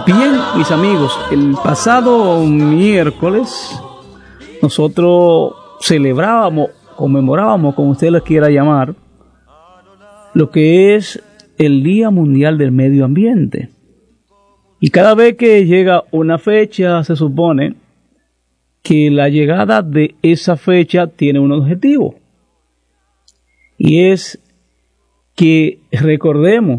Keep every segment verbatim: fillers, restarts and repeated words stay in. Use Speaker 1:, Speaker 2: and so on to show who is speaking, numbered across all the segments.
Speaker 1: Bien, mis amigos, el pasado miércoles nosotros celebrábamos, conmemorábamos, como usted lo quiera llamar, lo que es el Día Mundial del Medio Ambiente. Y cada vez que llega una fecha, se supone que la llegada de esa fecha tiene un objetivo. Y es que recordemos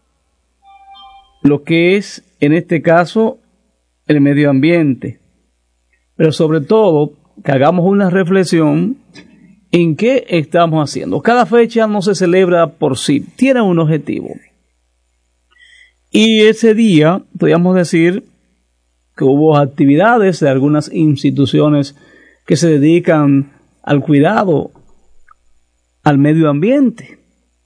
Speaker 1: lo que es, en este caso, el medio ambiente. Pero sobre todo, que hagamos una reflexión en qué estamos haciendo. Cada fecha no se celebra por sí, tiene un objetivo. Y ese día, podríamos decir que hubo actividades de algunas instituciones que se dedican al cuidado al medio ambiente.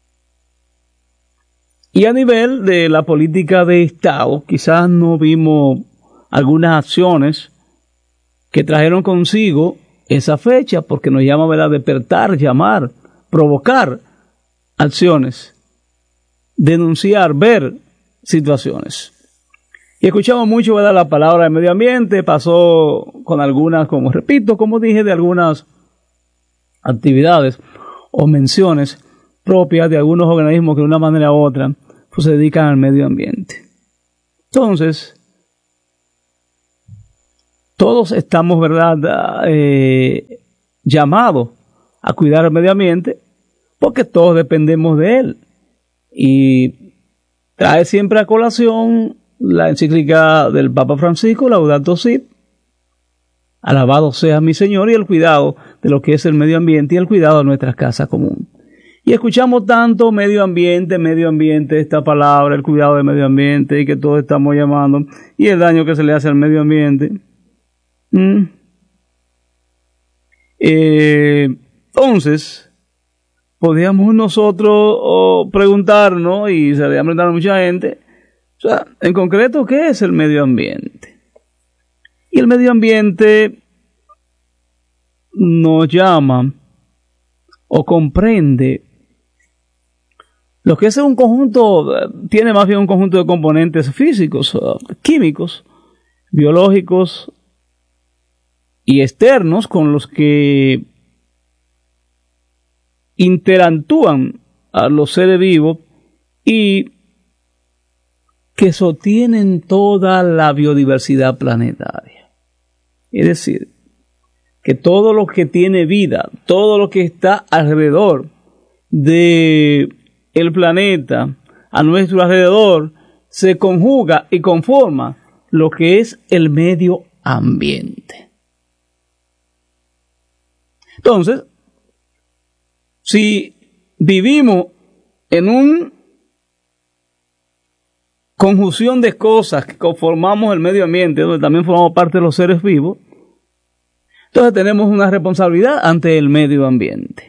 Speaker 1: Y a nivel de la política de Estado, quizás no vimos algunas acciones que trajeron consigo esa fecha, porque nos llama, ¿verdad?, despertar, llamar, provocar acciones, denunciar, ver situaciones. Y escuchamos mucho, ¿verdad?, la palabra de medio ambiente. Pasó con algunas, como repito, como dije, de algunas actividades o menciones propias de algunos organismos que de una manera u otra pues, se dedican al medio ambiente. Entonces, todos estamos, ¿verdad?, eh, llamados a cuidar el medio ambiente porque todos dependemos de él. Y trae siempre a colación la encíclica del Papa Francisco, Laudato Si, alabado sea mi Señor, y el cuidado de lo que es el medio ambiente y el cuidado de nuestra casa común. Y escuchamos tanto medio ambiente, medio ambiente, esta palabra, el cuidado del medio ambiente, y que todos estamos llamando, y el daño que se le hace al medio ambiente. Mm. Eh, entonces, podríamos nosotros oh, preguntarnos, y se le ha preguntado a mucha gente, o sea, en concreto, ¿qué es el medio ambiente? Y el medio ambiente nos llama o comprende lo que es un conjunto, tiene más bien un conjunto de componentes físicos, químicos, biológicos y externos con los que interactúan a los seres vivos y que sostienen toda la biodiversidad planetaria. Es decir, que todo lo que tiene vida, todo lo que está alrededor de el planeta, a nuestro alrededor, se conjuga y conforma lo que es el medio ambiente. Entonces, si vivimos en una conjunción de cosas que conformamos el medio ambiente, donde también formamos parte de los seres vivos, entonces tenemos una responsabilidad ante el medio ambiente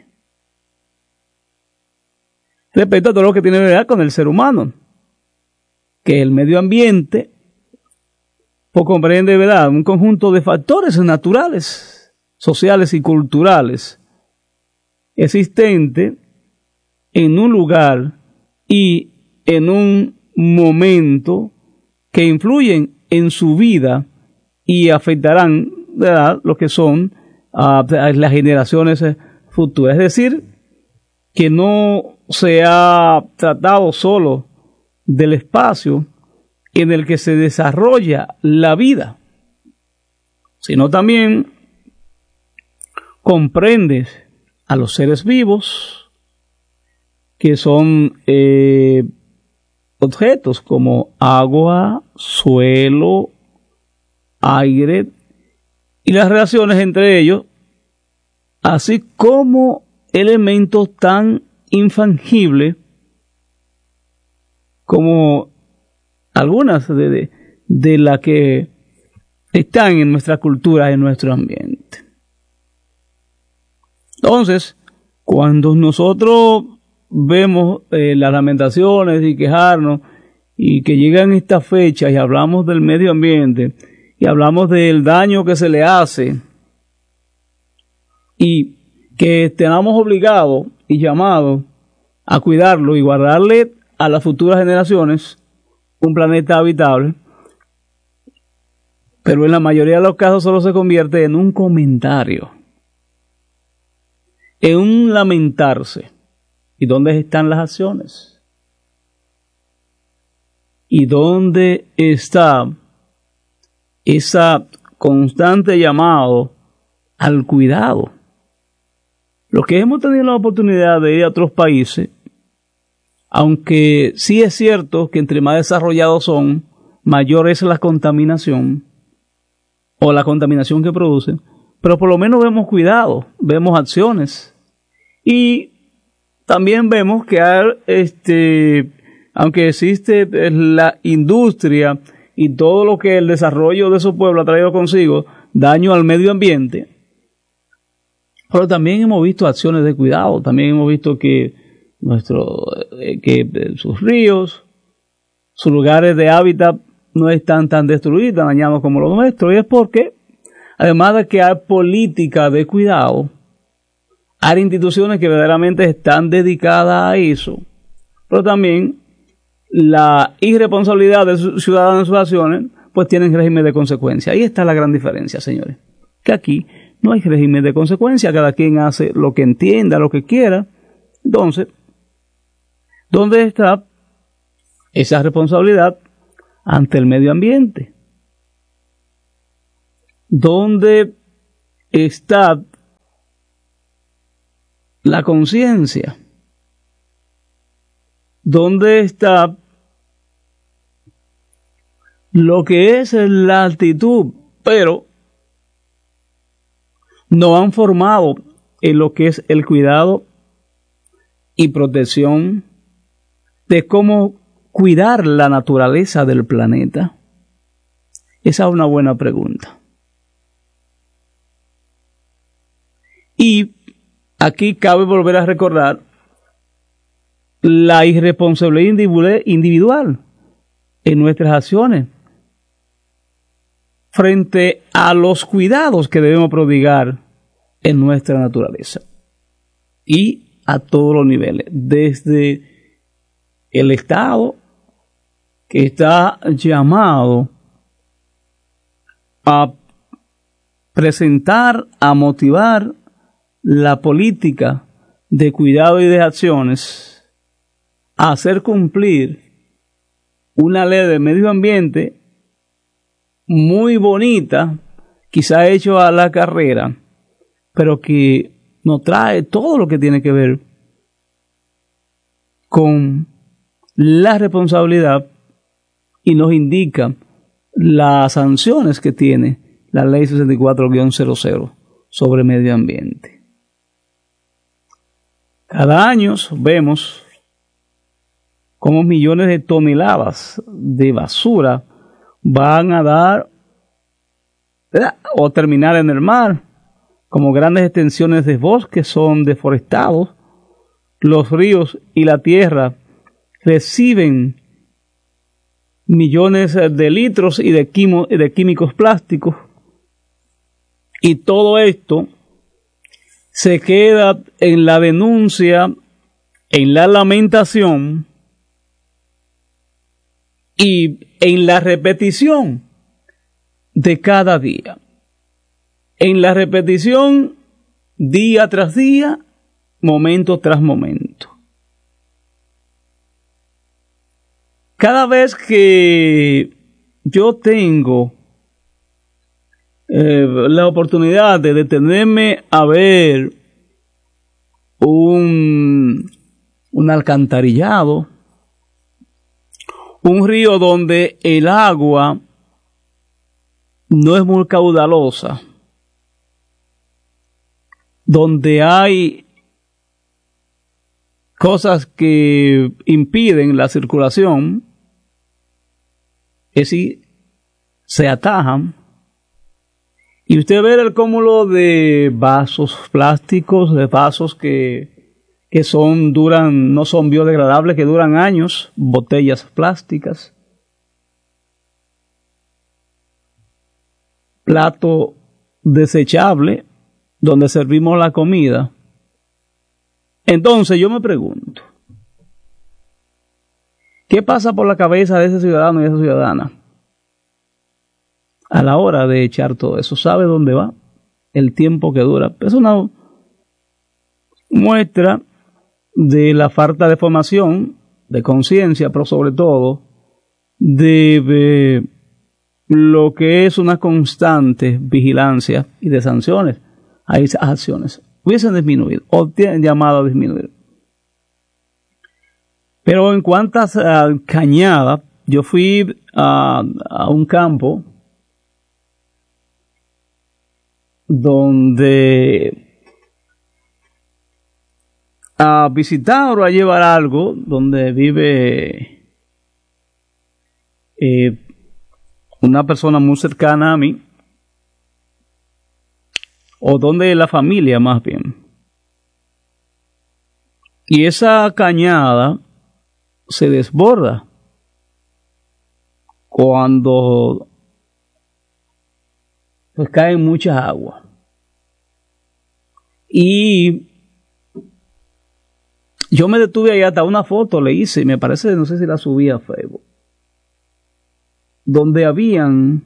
Speaker 1: respecto a todo lo que tiene que ver con el ser humano, que el medio ambiente pues, comprende, ¿verdad?, un conjunto de factores naturales, sociales y culturales existentes en un lugar y en un momento que influyen en su vida y afectarán, ¿verdad?, lo que son uh, las generaciones futuras. Es decir, que no se ha tratado solo del espacio en el que se desarrolla la vida, sino también comprende a los seres vivos, que son eh, objetos como agua, suelo, aire y las relaciones entre ellos, así como elementos tan intangibles como algunas de, de, de las que están en nuestra cultura, en nuestro ambiente. Entonces, cuando nosotros vemos eh, las lamentaciones y quejarnos y que llegan estas fechas y hablamos del medio ambiente y hablamos del daño que se le hace y que estemos obligados y llamados a cuidarlo y guardarle a las futuras generaciones un planeta habitable, pero en la mayoría de los casos solo se convierte en un comentario, en un lamentarse. ¿Y dónde están las acciones? ¿Y dónde está esa constante llamado al cuidado? Los que hemos tenido la oportunidad de ir a otros países, aunque sí es cierto que entre más desarrollados son, mayor es la contaminación o la contaminación que producen, pero por lo menos vemos cuidado, vemos acciones y también vemos que hay, este, aunque existe la industria y todo lo que el desarrollo de esos pueblos ha traído consigo, daño al medio ambiente, pero también hemos visto acciones de cuidado, también hemos visto que nuestro, eh, que sus ríos, sus lugares de hábitat no están tan destruidos, tan dañados como los nuestros, y es porque, además de que hay política de cuidado, hay instituciones que verdaderamente están dedicadas a eso, pero también la irresponsabilidad de sus ciudadanos en sus acciones, pues tienen régimen de consecuencia. Ahí está la gran diferencia, señores, que aquí no hay régimen de consecuencia, cada quien hace lo que entienda, lo que quiera. Entonces, ¿dónde está esa responsabilidad ante el medio ambiente? ¿Dónde está la conciencia? ¿Dónde está lo que es la actitud? Pero no han formado en lo que es el cuidado y protección de cómo cuidar la naturaleza del planeta. Esa es una buena pregunta. Y aquí cabe volver a recordar la irresponsabilidad individual en nuestras acciones frente a los cuidados que debemos prodigar en nuestra naturaleza y a todos los niveles, desde el Estado, que está llamado a presentar, a motivar la política de cuidado y de acciones, a hacer cumplir una ley de medio ambiente muy bonita, quizá hecho a la carrera, pero que nos trae todo lo que tiene que ver con la responsabilidad y nos indica las sanciones que tiene la ley sesenta y cuatro guión cero cero sobre medio ambiente. Cada año vemos cómo millones de toneladas de basura van a dar ¿verdad? o terminar en el mar, como grandes extensiones de bosques son deforestados, los ríos y la tierra reciben millones de litros y de, quimo, de químicos plásticos, y todo esto se queda en la denuncia, en la lamentación y en la repetición de cada día. En la repetición día tras día, momento tras momento. Cada vez que yo tengo eh, la oportunidad de detenerme a ver un, un alcantarillado, un río donde el agua no es muy caudalosa, donde hay cosas que impiden la circulación, es decir, se atajan, y usted ve el cúmulo de vasos plásticos, de vasos que, que son, duran, no son biodegradables, que duran años, botellas plásticas, plato desechable donde servimos la comida. Entonces yo me pregunto, ¿qué pasa por la cabeza de ese ciudadano y de esa ciudadana a la hora de echar todo eso, sabe dónde va, el tiempo que dura. Es una muestra de la falta de formación, de conciencia, pero sobre todo de, de lo que es una constante vigilancia y de sanciones a esas acciones. Hubiesen disminuido o tienen llamado a disminuir. Pero en cuanto a cañada, yo fui a, a un campo donde a visitar o a llevar algo donde vive eh, una persona muy cercana a mí, o donde la familia más bien. Y esa cañada se desborda cuando pues caen muchas aguas. Y yo me detuve ahí, hasta una foto le hice, y me parece, no sé si la subí a Facebook, donde habían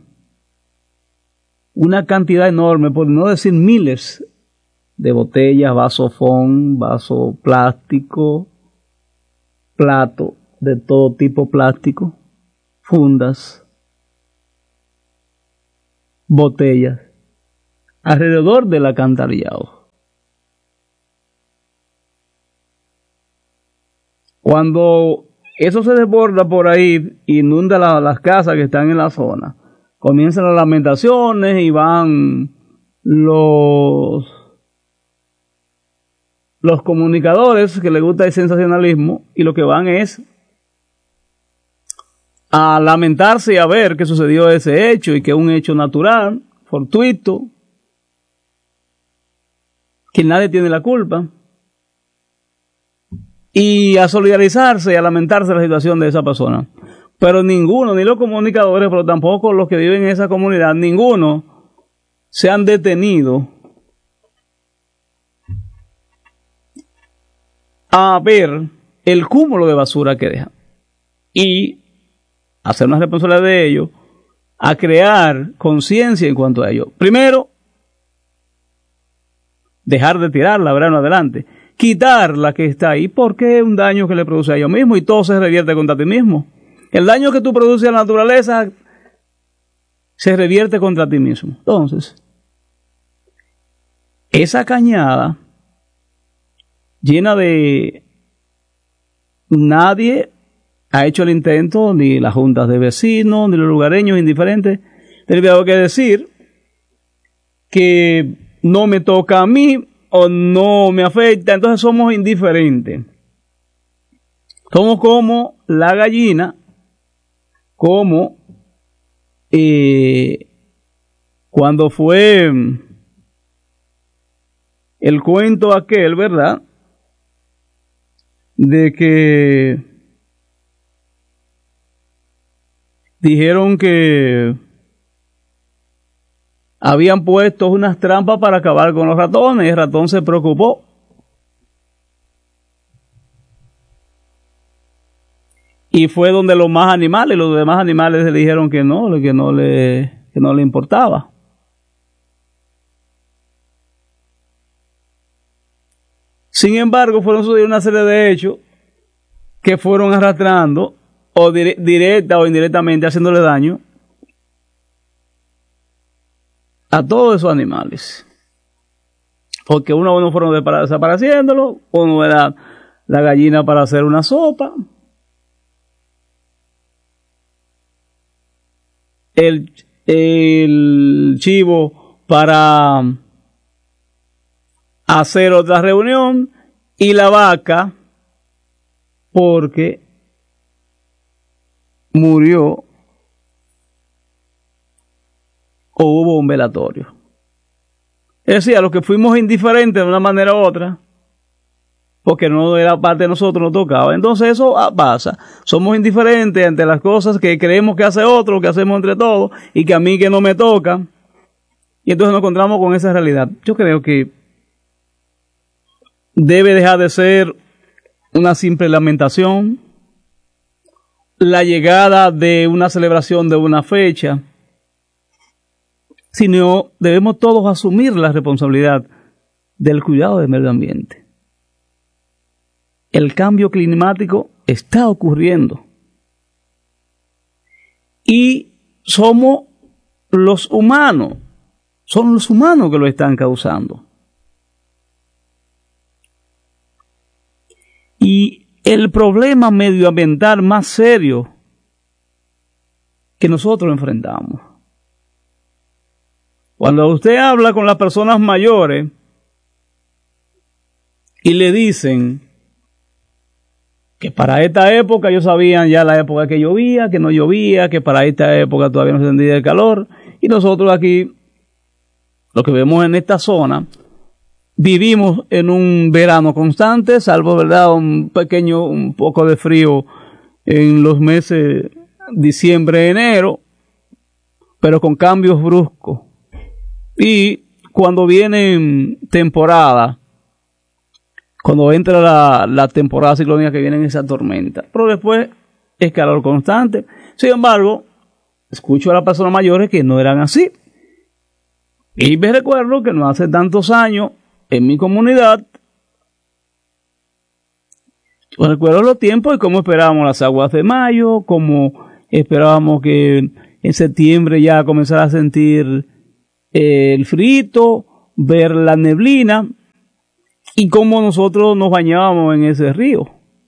Speaker 1: una cantidad enorme, por no decir miles, de botellas, vasofón, vaso plástico, plato de todo tipo plástico, fundas, botellas, alrededor del alcantarillado. Cuando eso se desborda por ahí, inunda la, las casas que están en la zona, comienzan las lamentaciones y van los los comunicadores que les gusta el sensacionalismo, y lo que van es a lamentarse y a ver que sucedió ese hecho y que es un hecho natural, fortuito, que nadie tiene la culpa, y a solidarizarse y a lamentarse de la situación de esa persona. Pero ninguno, ni los comunicadores, pero tampoco los que viven en esa comunidad, ninguno se han detenido a ver el cúmulo de basura que dejan y hacer una responsabilidad de ello, a crear conciencia en cuanto a ello. Primero, dejar de tirarla, ¿verdad? En adelante, quitar la que está ahí, porque es un daño que le produce a ellos mismos y todo se revierte contra ti mismo. El daño que tú produces a la naturaleza se revierte contra ti mismo. Entonces, esa cañada llena de... Nadie ha hecho el intento, ni las juntas de vecinos, ni los lugareños indiferentes. Tengo que decir que no me toca a mí o no me afecta, entonces somos indiferentes. Somos como la gallina, como eh, cuando fue el cuento aquel, ¿verdad?, de que dijeron que habían puesto unas trampas para acabar con los ratones, y el ratón se preocupó. Y fue donde los más animales, los demás animales le dijeron que no, que no le, que no le importaba. Sin embargo, fueron sucediendo una serie de hechos que fueron arrastrando, o dire- directa o indirectamente haciéndole daño a todos esos animales. Porque uno a uno fueron desapareciéndolo, uno era la gallina para hacer una sopa, el, el chivo para hacer otra reunión, y la vaca porque murió o hubo un velatorio. Es decir, a los que fuimos indiferentes de una manera u otra, porque no era parte de nosotros, nos tocaba. Entonces eso pasa. Somos indiferentes ante las cosas que creemos que hace otro, que hacemos entre todos, y que a mí que no me toca. Y entonces nos encontramos con esa realidad. Yo creo que debe dejar de ser una simple lamentación la llegada de una celebración de una fecha sino debemos todos asumir la responsabilidad del cuidado del medio ambiente. El cambio climático está ocurriendo y somos los humanos, son los humanos que lo están causando. Y el problema medioambiental más serio que nosotros enfrentamos. Cuando usted habla con las personas mayores y le dicen que para esta época ellos sabían ya la época que llovía, que no llovía, que para esta época todavía no se sentía el calor, y nosotros aquí, lo que vemos en esta zona, vivimos en un verano constante, salvo, ¿verdad?, un pequeño, un poco de frío en los meses diciembre, enero, pero con cambios bruscos. Y cuando viene temporada, cuando entra la, la temporada ciclónica, que viene esa tormenta, pero después es calor constante. Sin embargo, escucho a las personas mayores que no eran así. Y me recuerdo que no hace tantos años, en mi comunidad, yo recuerdo los tiempos y cómo esperábamos las aguas de mayo, cómo esperábamos que en septiembre ya comenzara a sentir eh, el frito, ver la neblina, y cómo nosotros nos bañábamos en ese río.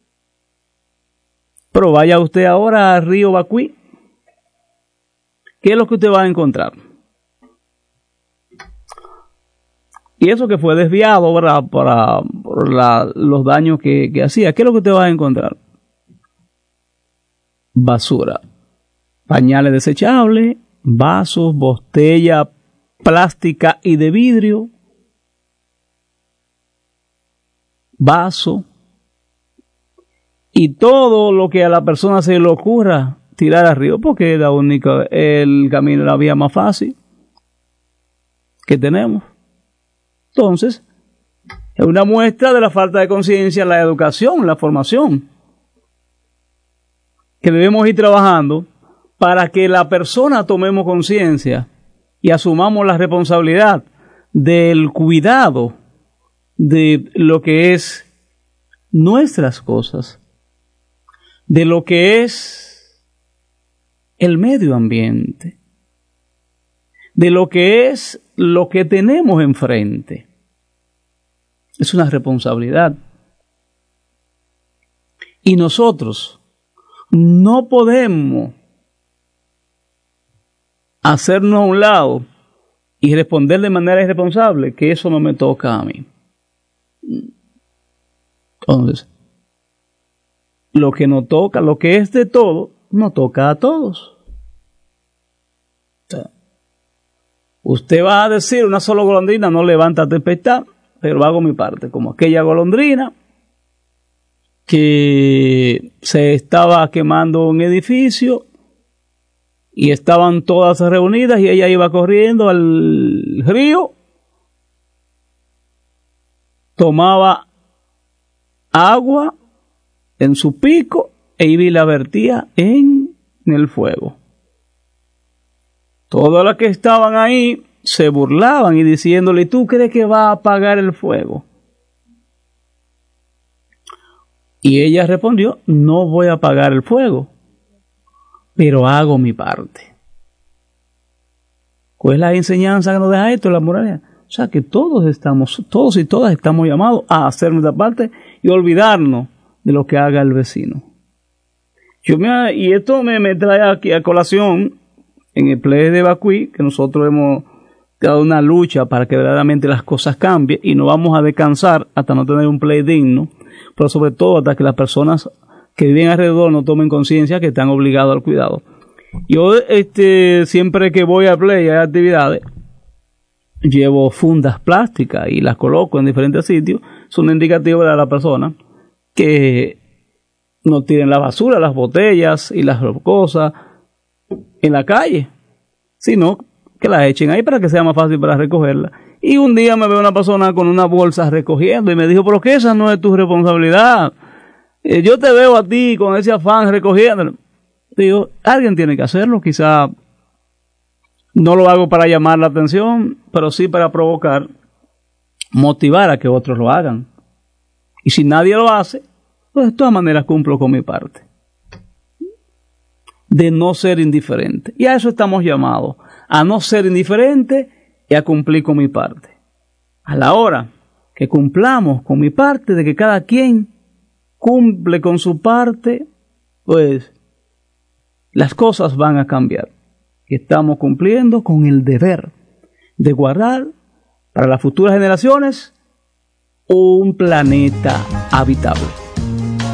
Speaker 1: Pero vaya usted ahora al río Bacuí, ¿qué es lo que usted va a encontrar? Y eso que fue desviado, ¿verdad?, para, por la, los daños que, que hacía. ¿Qué es lo que usted va a encontrar? Basura. Pañales desechables, vasos, botellas plástica y de vidrio, vaso, y todo lo que a la persona se le ocurra tirar al río, porque es la única, el camino, la vía más fácil que tenemos. Entonces, es una muestra de la falta de conciencia, la educación, la formación, que debemos ir trabajando para que la persona tomemos conciencia y asumamos la responsabilidad del cuidado de lo que es nuestras cosas, de lo que es el medio ambiente, de lo que es lo que tenemos enfrente. Es una responsabilidad. Y nosotros no podemos hacernos a un lado y responder de manera irresponsable que eso no me toca a mí. Entonces, lo que nos toca, lo que es de todo, nos toca a todos. O sea, usted va a decir, una sola golondrina no levanta tempestad, pero hago mi parte, como aquella golondrina que se estaba quemando un edificio y estaban todas reunidas y ella iba corriendo al río, tomaba agua en su pico e iba y la vertía en el fuego. Todas las que estaban ahí se burlaban y diciéndole, ¿tú crees que va a apagar el fuego? Y ella respondió, no voy a apagar el fuego, pero hago mi parte. ¿Cuál es la enseñanza que nos deja esto, la moraleja? O sea, que todos estamos, todos y todas estamos llamados a hacer nuestra parte y olvidarnos de lo que haga el vecino. Yo me, y esto me, me trae aquí a colación en el play de Bacuí, que nosotros hemos dado una lucha para que verdaderamente las cosas cambien y no vamos a descansar hasta no tener un play digno, pero sobre todo hasta que las personas que viven alrededor no tomen conciencia que están obligados al cuidado. Yo este siempre que voy a play, hay actividades, llevo fundas plásticas y las coloco en diferentes sitios. Son indicativos de la persona que no tiren la basura, las botellas y las cosas en la calle, sino que las echen ahí para que sea más fácil para recogerla. Y un día me veo una persona con una bolsa recogiendo y me dijo, pero que esa no es tu responsabilidad. Eh, yo te veo a ti con ese afán recogiendo. Digo, alguien tiene que hacerlo, quizá No lo hago para llamar la atención, pero sí para provocar, motivar a que otros lo hagan. Y si nadie lo hace, pues de todas maneras cumplo con mi parte. De no ser indiferente. Y a eso estamos llamados, a no ser indiferente y a cumplir con mi parte. A la hora que cumplamos con mi parte, de que cada quien cumple con su parte, pues las cosas van a cambiar. Y estamos cumpliendo con el deber de guardar para las futuras generaciones un planeta habitable.